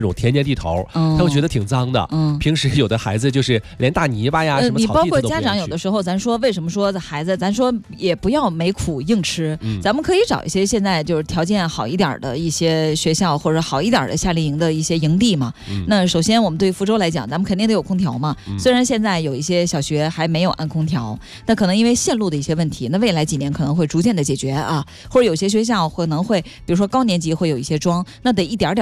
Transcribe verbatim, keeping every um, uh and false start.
这种田间地头， 嗯、 他会觉得挺脏的。嗯，平时有的孩子就是连大泥巴呀、呃、什么草地都不愿意去。 你包括家长有的时候，咱说为什么说孩子，咱说也不要没苦硬吃，嗯、咱们可以找一些现在就是条件好一点的一些学校或者好一点的夏令营的一些营地嘛。嗯、那首先我们对福州来讲，咱们肯定得有空调嘛。嗯、虽然现在有一些小学还没有安空调，那可能因为线路的一些问题，那未来几年可能会逐渐的解决啊，或者有些学校可能会，比如说高年级会有一些装，那得一点点。